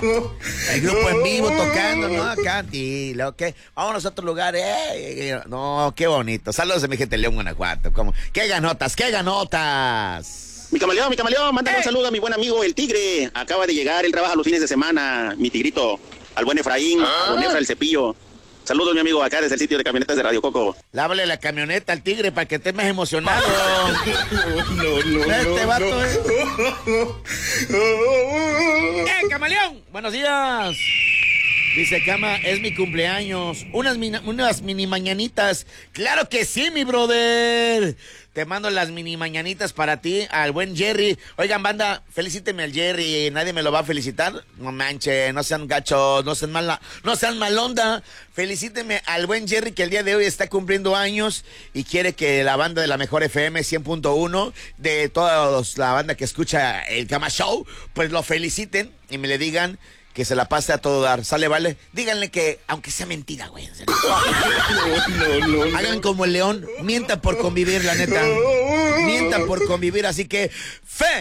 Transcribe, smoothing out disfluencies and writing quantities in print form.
El grupo en vivo tocando, ¿no? Acá, y lo que. Vámonos a otro lugar, No, qué bonito. Saludos a mi gente de León, Guanajuato. ¿Cómo? ¡Qué ganotas, qué ganotas! Mi camaleón, mándale un saludo a mi buen amigo el Tigre. Acaba de llegar, él trabaja los fines de semana, mi tigrito, al buen Efraín, con Efra el Cepillo. Saludos, mi amigo, acá desde el sitio de camionetas de Radio Coco. Lávale la camioneta al Tigre para que estés más emocionado. No. Este vato camaleón! Buenos días. Dice Cama, es mi cumpleaños. Unas mini mañanitas. Claro que sí, mi brother. Te mando las mini mañanitas para ti, al buen Jerry. Oigan, banda, felicíteme al Jerry. ¿Nadie me lo va a felicitar? No manchen, no sean gachos, no sean mal onda. Felicíteme al buen Jerry, que el día de hoy está cumpliendo años y quiere que la banda de la Mejor FM 100.1, de toda la banda que escucha el Cama Show, pues lo feliciten y me le digan que se la pase a todo dar. ¿Sale, vale? Díganle que, aunque sea mentira, güey. No. Hagan como el león. Mientan por convivir, la neta. Mientan por convivir. Así que, ¡fe!